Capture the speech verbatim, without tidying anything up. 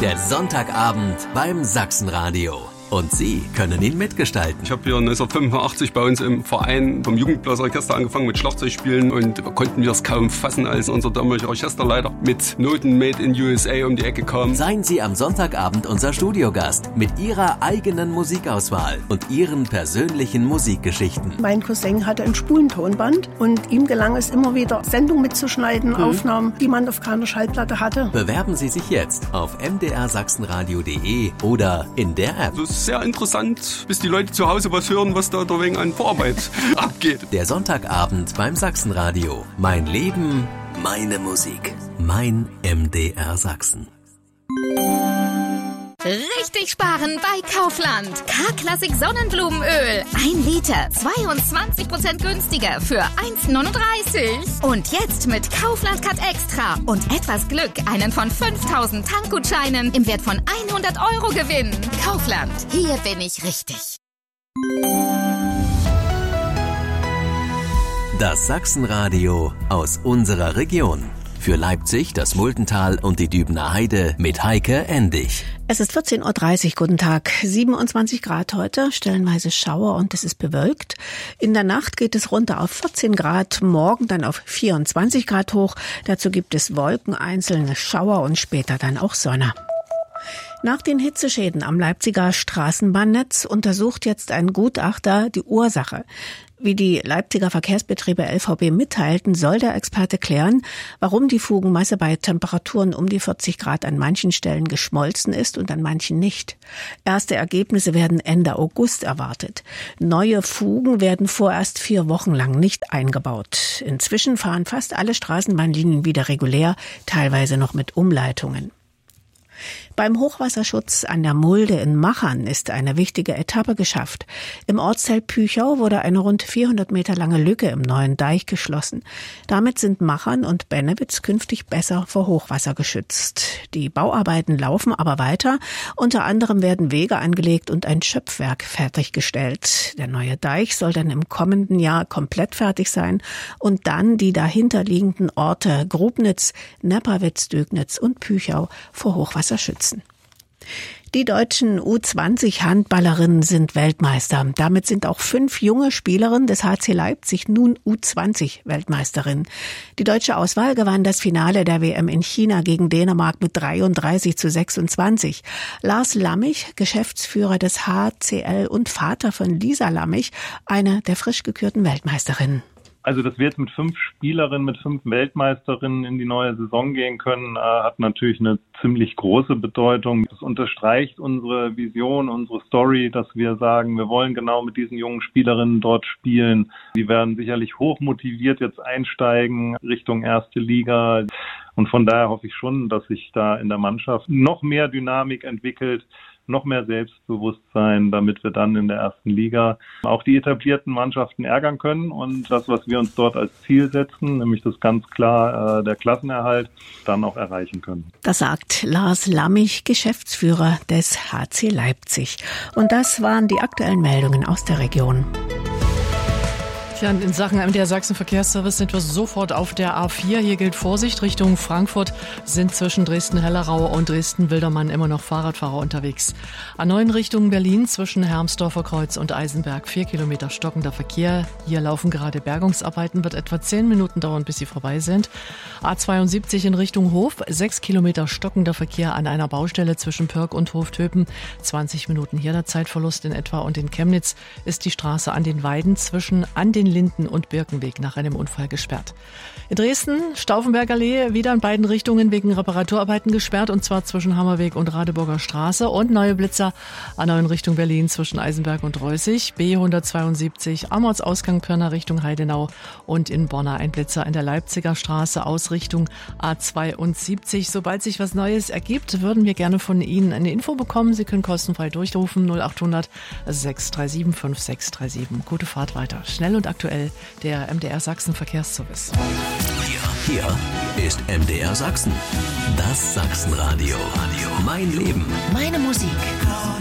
Der Sonntagabend beim Sachsenradio. Und Sie können ihn mitgestalten. Ich habe hier neunzehnhundertfünfundachtzig bei uns im Verein vom Jugendblasorchester angefangen mit Schlagzeugspielen und konnten wir es kaum fassen, als unser damaliger Orchesterleiter mit Noten Made in U S A um die Ecke kam. Seien Sie am Sonntagabend unser Studiogast mit Ihrer eigenen Musikauswahl und Ihren persönlichen Musikgeschichten. Mein Cousin hatte ein Spulentonband und ihm gelang es immer wieder, Sendungen mitzuschneiden, hm. Aufnahmen, die man auf keiner Schallplatte hatte. Bewerben Sie sich jetzt auf m d r sachsenradio punkt d e oder in der App. Das ist sehr interessant, bis die Leute zu Hause was hören, was da wegen an Vorarbeit abgeht. Der Sonntagabend beim Sachsenradio. Mein Leben, meine Musik. Mein M D R Sachsen. Richtig sparen bei Kaufland. K-Klassik Sonnenblumenöl. Ein Liter, zweiundzwanzig Prozent günstiger für eins neununddreißig. Und jetzt mit Kaufland Cut Extra und etwas Glück einen von fünftausend Tankgutscheinen im Wert von hundert Euro gewinnen. Kaufland, hier bin ich richtig. Das Sachsenradio aus unserer Region. Für Leipzig, das Muldental und die Dübener Heide mit Heike Endig. Es ist vierzehn Uhr dreißig, guten Tag. siebenundzwanzig Grad heute, stellenweise Schauer und es ist bewölkt. In der Nacht geht es runter auf vierzehn Grad, morgen dann auf vierundzwanzig Grad hoch. Dazu gibt es Wolken, einzelne Schauer und später dann auch Sonne. Nach den Hitzeschäden am Leipziger Straßenbahnnetz untersucht jetzt ein Gutachter die Ursache. Wie die Leipziger Verkehrsbetriebe L V B mitteilten, soll der Experte klären, warum die Fugenmasse bei Temperaturen um die vierzig Grad an manchen Stellen geschmolzen ist und an manchen nicht. Erste Ergebnisse werden Ende August erwartet. Neue Fugen werden vorerst vier Wochen lang nicht eingebaut. Inzwischen fahren fast alle Straßenbahnlinien wieder regulär, teilweise noch mit Umleitungen. Beim Hochwasserschutz an der Mulde in Machern ist eine wichtige Etappe geschafft. Im Ortsteil Püchau wurde eine rund vierhundert Meter lange Lücke im neuen Deich geschlossen. Damit sind Machern und Bennewitz künftig besser vor Hochwasser geschützt. Die Bauarbeiten laufen aber weiter. Unter anderem werden Wege angelegt und ein Schöpfwerk fertiggestellt. Der neue Deich soll dann im kommenden Jahr komplett fertig sein und dann die dahinterliegenden Orte Grubnitz, Nepperwitz, Dögnitz und Püchau vor Hochwasser schützen. Die deutschen U zwanzig Handballerinnen sind Weltmeister. Damit sind auch fünf junge Spielerinnen des H C Leipzig nun U zwanzig Weltmeisterinnen. Die deutsche Auswahl gewann das Finale der W M in China gegen Dänemark mit dreiunddreißig zu sechsundzwanzig. Lars Lammich, Geschäftsführer des H C L und Vater von Lisa Lammich, eine der frisch gekürten Weltmeisterinnen. Also, dass wir jetzt mit fünf Spielerinnen, mit fünf Weltmeisterinnen in die neue Saison gehen können, hat natürlich eine ziemlich große Bedeutung. Das unterstreicht unsere Vision, unsere Story, dass wir sagen, wir wollen genau mit diesen jungen Spielerinnen dort spielen. Die werden sicherlich hochmotiviert jetzt einsteigen Richtung erste Liga. Und von daher hoffe ich schon, dass sich da in der Mannschaft noch mehr Dynamik entwickelt, noch mehr Selbstbewusstsein, damit wir dann in der ersten Liga auch die etablierten Mannschaften ärgern können und das, was wir uns dort als Ziel setzen, nämlich das ganz klar äh, der Klassenerhalt, dann auch erreichen können. Das sagt Lars Lammich, Geschäftsführer des H C Leipzig. Und das waren die aktuellen Meldungen aus der Region. Ja, in Sachen M D R Sachsen Verkehrsservice sind wir sofort auf der A vier. Hier gilt Vorsicht. Richtung Frankfurt sind zwischen Dresden-Hellerau und Dresden-Wildermann immer noch Fahrradfahrer unterwegs. A neun Richtung Berlin zwischen Hermsdorfer Kreuz und Eisenberg. Vier Kilometer stockender Verkehr. Hier laufen gerade Bergungsarbeiten. Wird etwa zehn Minuten dauern, bis sie vorbei sind. A zweiundsiebzig in Richtung Hof. Sechs Kilometer stockender Verkehr an einer Baustelle zwischen Pörk und Hoftöpen. zwanzig Minuten hier der Zeitverlust in etwa. Und in Chemnitz ist die Straße an den Weiden zwischen an den Linden- und Birkenweg nach einem Unfall gesperrt. In Dresden, Stauffenbergallee, wieder in beiden Richtungen wegen Reparaturarbeiten gesperrt, und zwar zwischen Hammerweg und Radeburger Straße, und neue Blitzer an neuen Richtung Berlin zwischen Eisenberg und Reußig, B hundertzweiundsiebzig, Amortsausgang Pirna Richtung Heidenau, und in Bonner ein Blitzer in der Leipziger Straße aus Richtung A zweiundsiebzig. Sobald sich was Neues ergibt, würden wir gerne von Ihnen eine Info bekommen. Sie können kostenfrei durchrufen null achthundert sechs drei sieben fünf sechs drei sieben. Gute Fahrt weiter. Schnell und aktuell der M D R Sachsen Verkehrsservice. Hier, hier ist M D R Sachsen. Das Sachsenradio. Mein Leben. Meine Musik.